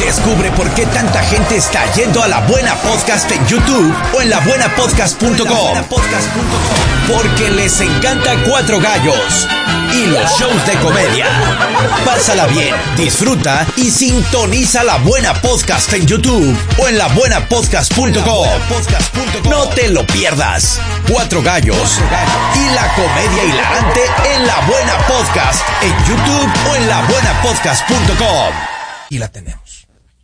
Descubre por qué tanta gente está yendo a La Buena Podcast en YouTube o en labuenapodcast.com. Porque les encanta Cuatro Gallos y los shows de comedia. Pásala bien, disfruta y sintoniza La Buena Podcast en YouTube o en labuenapodcast.com. No te lo pierdas. Cuatro Gallos y la comedia hilarante en La Buena Podcast en YouTube o en labuenapodcast.com. Y la tenemos.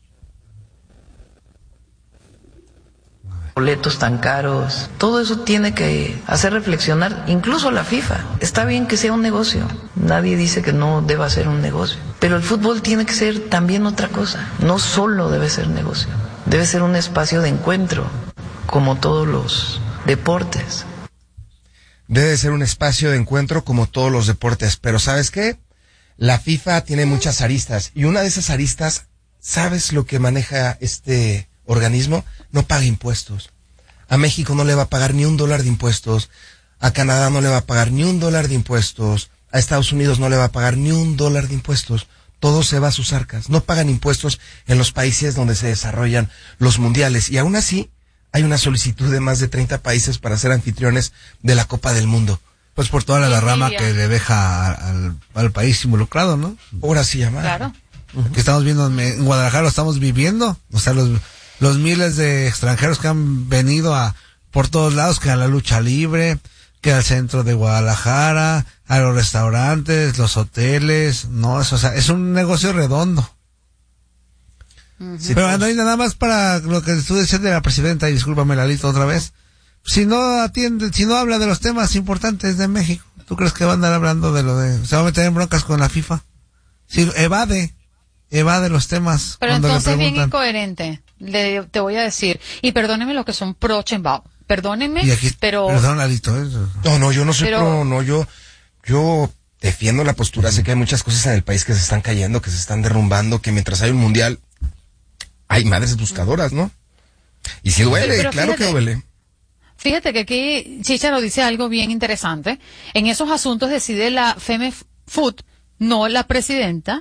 Boletos tan caros, todo eso tiene que hacer reflexionar incluso la FIFA. Está bien que sea un negocio, nadie dice que no deba ser un negocio, pero el fútbol tiene que ser también otra cosa, no solo debe ser negocio, debe ser un espacio de encuentro, como todos los deportes. Debe ser un espacio de encuentro como todos los deportes, pero ¿sabes qué? La FIFA tiene muchas aristas, y una de esas aristas, ¿sabes lo que maneja este organismo? No paga impuestos. A México no le va a pagar ni $1 de impuestos, a Canadá no le va a pagar ni $1 de impuestos, a Estados Unidos no le va a pagar ni $1 de impuestos. Todo se va a sus arcas. No pagan impuestos en los países donde se desarrollan los mundiales, y aún así hay una solicitud de más de 30 países para ser anfitriones de la Copa del Mundo. Pues por toda la rama que le deja al país involucrado, ¿no? Ahora sí llamar. Claro. Que estamos viendo en Guadalajara, lo estamos viviendo. O sea, los miles de extranjeros que han venido por todos lados, que a la lucha libre, que al centro de Guadalajara, a los restaurantes, los hoteles, no, eso, o sea, es un negocio redondo. Sí, pero no hay nada más para lo que tú decías de la presidenta, y discúlpame Lalito otra vez. Si no habla de los temas importantes de México, ¿tú crees que va a andar hablando se va a meter en broncas con la FIFA? Si evade los temas. Pero cuando entonces le bien preguntan. incoherente, te voy a decir, y perdónenme los que son pro Chembao, perdónenme, pero... Perdón, Lalito. No, yo no soy yo defiendo la postura, sé que hay muchas cosas en el país que se están cayendo, que se están derrumbando, que mientras hay un mundial, hay madres buscadoras, ¿no? Y si duele, pero claro fíjate, que duele. Fíjate que aquí Chícharo dice algo bien interesante. En esos asuntos decide la FEMEFUT, no la presidenta,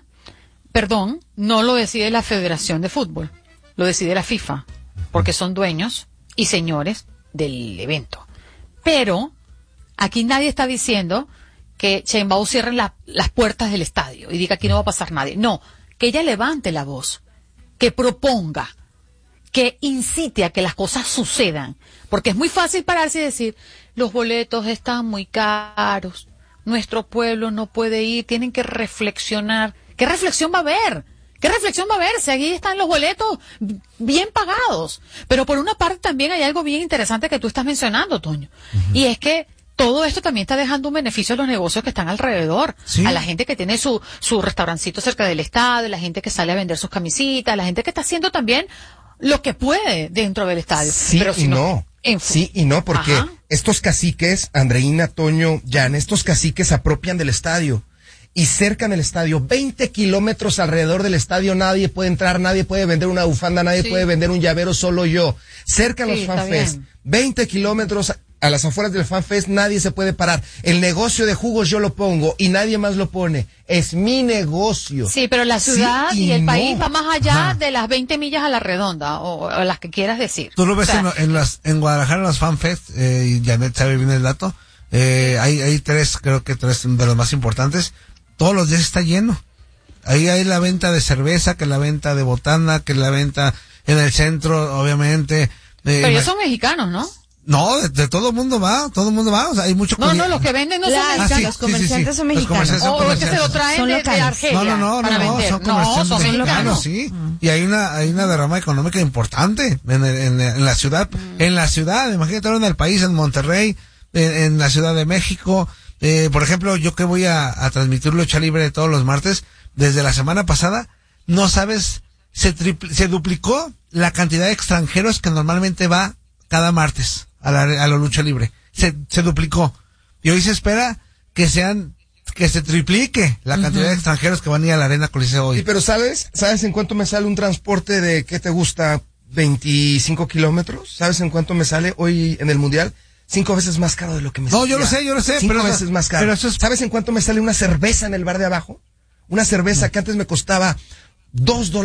no lo decide la Federación de Fútbol, lo decide la FIFA, porque son dueños y señores del evento. Pero aquí nadie está diciendo que Sheinbaum cierre las puertas del estadio y diga aquí no va a pasar nadie. No, que ella levante la voz, que proponga, que incite a que las cosas sucedan, porque es muy fácil pararse y decir, los boletos están muy caros, nuestro pueblo no puede ir, tienen que reflexionar. ¿Qué reflexión va a haber? ¿Qué reflexión va a haber? Si aquí están los boletos bien pagados. Pero por una parte también hay algo bien interesante que tú estás mencionando, Toño, y es que todo esto también está dejando un beneficio a los negocios que están alrededor, ¿sí? A la gente que tiene su restaurancito cerca del estadio, la gente que sale a vender sus camisitas, la gente que está haciendo también lo que puede dentro del estadio. Sí, pero si sí y no, porque estos caciques, Andreina, Toño, Jan, estos caciques se apropian del estadio y cercan el estadio, 20 kilómetros alrededor del estadio, nadie puede entrar, nadie puede vender una bufanda, nadie puede vender un llavero, solo yo. Cercan los FanFest, 20 kilómetros a las afueras del FanFest, nadie se puede parar. El negocio de jugos yo lo pongo y nadie más lo pone. Es mi negocio. Sí, pero la ciudad y el país va más allá de las 20 millas a la redonda, o las que quieras decir. Tú lo ves en Guadalajara, en los FanFest, y Janet sabe bien el dato, hay creo que tres de los más importantes. Todos los días está lleno. Ahí hay la venta de cerveza, que la venta de botana, que la venta en el centro, obviamente. Pero ellos son mexicanos, ¿no? No, de todo el mundo va, o sea, hay mucho... No, los que venden no son mexicanos. Los comerciantes son mexicanos. O es que se lo traen de Argelia. No, vender. son comerciantes mexicanos, sí. Y hay una derrama económica importante en la ciudad. En la ciudad, imagínate ahora en el país, en Monterrey, en la Ciudad de México. Por ejemplo, yo que voy a transmitir lucha libre todos los martes, desde la semana pasada, no sabes, se duplicó la cantidad de extranjeros que normalmente va cada martes a la lucha libre. Se duplicó. Y hoy se espera que se triplique la cantidad de extranjeros que van a ir a la Arena Coliseo hoy. Sí, pero ¿sabes en cuánto me sale un transporte de, qué te gusta, 25 kilómetros? ¿Sabes en cuánto me sale hoy en el Mundial? 5 veces más caro de lo que me sale. No, yo lo sé. 5 veces más caro. Pero ¿sabes en cuánto me sale una cerveza en el bar de abajo? Una cerveza que antes me costaba $2.